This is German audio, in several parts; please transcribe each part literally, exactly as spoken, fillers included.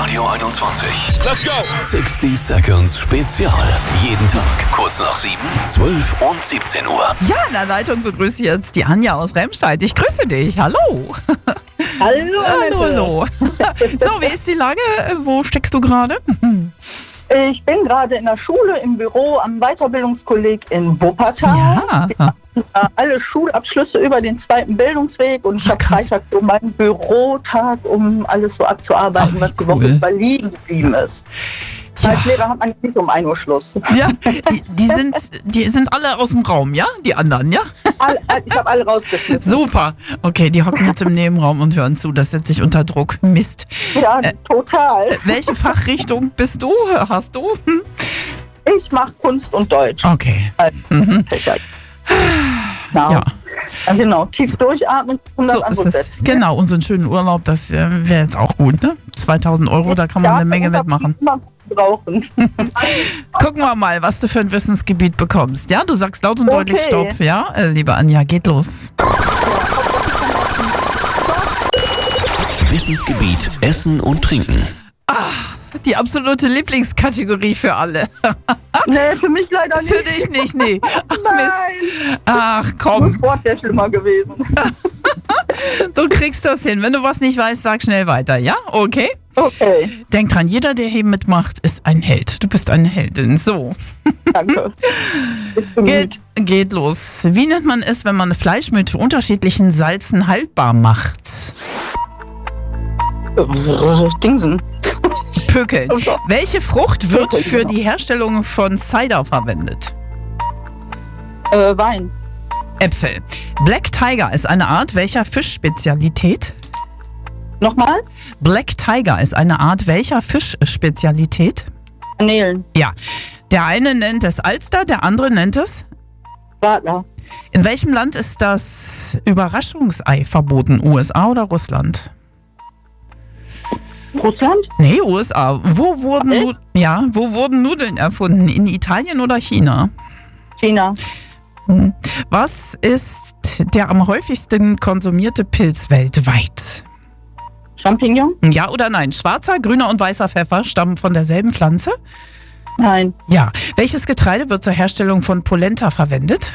Radio einundzwanzig. Let's go! sechzig Seconds Spezial. Jeden Tag kurz nach sieben, zwölf und siebzehn Uhr. Ja, in der Leitung begrüße ich jetzt die Anja aus Remscheid. Ich grüße dich. Hallo. Hallo, Hallo, hallo. So, wie ist die Lage? Wo steckst du gerade? Ich bin gerade in der Schule im Büro am Weiterbildungskolleg in Wuppertal. Ja. Wir machen äh, alle Schulabschlüsse über den zweiten Bildungsweg und ich Ach, habe krass. Freitag so meinen Bürotag, um alles so abzuarbeiten, Ach, wie was die cool. Woche über liegen geblieben ist. Ja. Als Lehrer hat man nicht um ein Uhr Schluss. Ja, die, die, sind, die sind alle aus dem Raum, ja? Die anderen, ja? All, all, ich habe alle rausgeschmissen. Super. Okay, die hocken jetzt im Nebenraum und hören zu. Das setzt sich unter Druck. Mist. Ja, Äh, total. Welche Fachrichtung bist du? Hast du? Hm? Ich mache Kunst und Deutsch. Okay. Mhm. Fächer. Genau. Ja. Ja, genau. Tief durchatmen, hundert So ist andere es. Sätze. Genau, und so einen schönen Urlaub, das äh, wäre jetzt auch gut, ne? zweitausend Euro, da kann man Ja, eine Menge hundert mitmachen. immer brauchen. Gucken wir mal, was du für ein Wissensgebiet bekommst. Ja, du sagst laut und Okay. deutlich Stopp. Ja, äh, liebe Anja, geht los. Wissensgebiet Essen und Trinken. Die absolute Lieblingskategorie für alle. Nee, für mich leider nicht. Für dich nicht, nee. Ach, Mist. Nein, Ach muss komm, Sport ja schlimmer gewesen. du kriegst das hin. Wenn du was nicht weißt, sag schnell weiter, ja? Okay? Okay, Denk dran, jeder, der hier mitmacht, ist ein Held. Du bist eine Heldin. So, danke. Ich bin geht, geht los. Wie nennt man es, wenn man Fleisch mit unterschiedlichen Salzen haltbar macht? müde. Dingsen. Pökeln. Oh Gott. Welche Frucht wird Pökeln, für genau. die Herstellung von Cider verwendet? Äh, Wein. Äpfel. Black Tiger ist eine Art welcher Fischspezialität? Nochmal? Black Tiger ist eine Art welcher Fischspezialität? Garnelen. Ja. Der eine nennt es Alster, der andere nennt es? Radler. In welchem Land ist das Überraschungsei verboten? U S A oder Russland? Russland? Nee, U S A. Wo wurden, Echt? Nu- ja, wo wurden Nudeln erfunden? In Italien oder China? China. Was ist der am häufigsten konsumierte Pilz weltweit? Champignon? Ja oder nein? Schwarzer, grüner und weißer Pfeffer stammen von derselben Pflanze? Nein. Ja. Welches Getreide wird zur Herstellung von Polenta verwendet?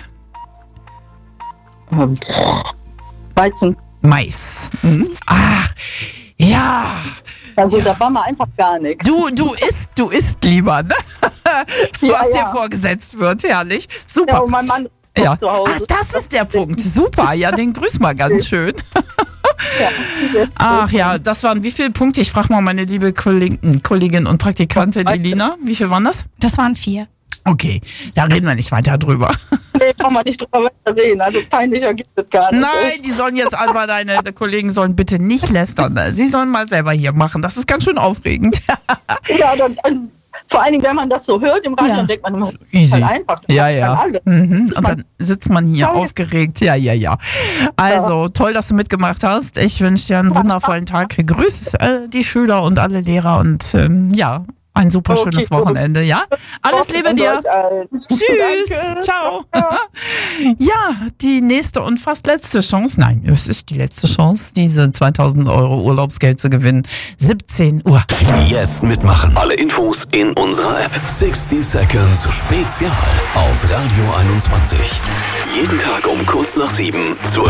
Ähm, Weizen. Mais. Mhm. Ach, ja. Ja gut, da war mal einfach gar nichts. Du, du isst, du isst lieber, ne? Ja, Was dir ja. vorgesetzt wird. Herrlich. Ja, Super. und mein Mann Ja. zu Hause. Ah, das ist der Punkt. Super. Ja, den grüß mal ganz schön. Ja. Ach ja, das waren wie viele Punkte? Ich frage mal meine liebe Kollegin, Kollegin und Praktikantin Elina. Wie viel waren das? Das waren vier. Okay, da reden wir nicht weiter drüber. Nee, kann man nicht drüber weiter reden. Also peinlicher gibt es gar nicht. Nein, die sollen jetzt einfach, deine Kollegen sollen bitte nicht lästern. Sie sollen mal selber hier machen. Das ist ganz schön aufregend. Ja, dann, dann, vor allen Dingen, wenn man das so hört im Radio, Ja. dann denkt man immer, das ist Easy. halt einfach. Das Ja, machen ja. dann alle. Mhm. Ist Und man- dann sitzt man hier Ja, ja. aufgeregt. Ja, ja, ja. Also, toll, dass du mitgemacht hast. Ich wünsche dir einen wundervollen Tag. Grüß äh, die Schüler und alle Lehrer und ähm, ja, ein super Okay, schönes gut. Wochenende. Ja, alles Liebe Und dir. euch allen. Tschüss. Danke. Ciao. Ja, die nächste und fast letzte Chance. Nein, es ist die letzte Chance, diese zweitausend Euro Urlaubsgeld zu gewinnen. siebzehn Uhr. Jetzt mitmachen. Alle Infos in unserer App. sechzig Seconds Spezial auf Radio einundzwanzig. Jeden Tag um kurz nach sieben, zwölf